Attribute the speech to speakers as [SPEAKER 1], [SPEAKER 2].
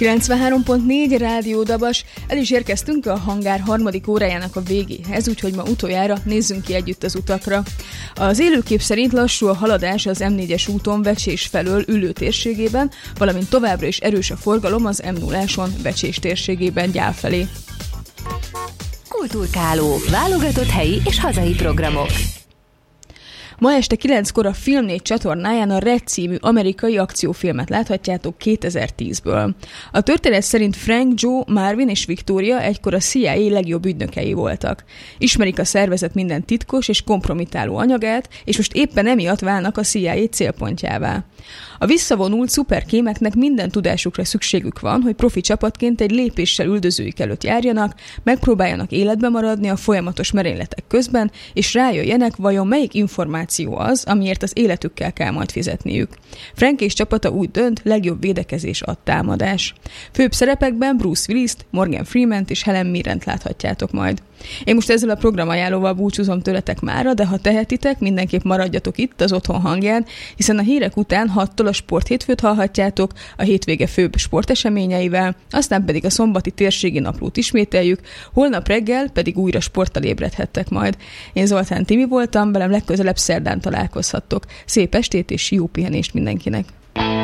[SPEAKER 1] 93.4 Rádió Dabas. El is érkeztünk a hangár harmadik órájának a végéhez, úgyhogy ma utoljára nézzünk ki együtt az utakra. Az élőkép szerint lassú a haladás az M4-es úton Vecsés felől Üllő térségében, valamint továbbra is erős a forgalom az M0-áson Vecsés térségében Gyál felé.
[SPEAKER 2] Kulturkáló, válogatott helyi és hazai programok.
[SPEAKER 1] Ma este 9-kor a Film 4 csatornáján a Red című amerikai akciófilmet láthatjátok 2010-ből. A történet szerint Frank, Joe, Marvin és Victoria egykor a CIA legjobb ügynökei voltak. Ismerik a szervezet minden titkos és kompromitáló anyagát, és most éppen emiatt válnak a CIA célpontjává. A visszavonult szuperkémeknek minden tudásukra szükségük van, hogy profi csapatként egy lépéssel üldözőik előtt járjanak, megpróbáljanak életbe maradni a folyamatos merényletek közben, és rájöjjenek, vajon melyik információ az, amiért az életükkel kell majd fizetniük. Frank és csapata úgy dönt, legjobb védekezés a támadás. Főbb szerepekben Bruce Willis-t, Morgan Freeman-t és Helen Mirrent láthatjátok majd. Én most ezzel a programajánlóval búcsúzom tőletek mára, de ha tehetitek, mindenképp maradjatok itt az Otthon hangján, hiszen a hírek után 6-tól a Sport hétfőt hallhatjátok, a hétvége főbb sporteseményeivel, aztán pedig a szombati térségi naplót ismételjük, holnap reggel pedig újra sporttal ébredhettek majd. Én Zoltán Timi voltam, velem legközelebb szerdán találkozhattok. Szép estét és jó pihenést mindenkinek!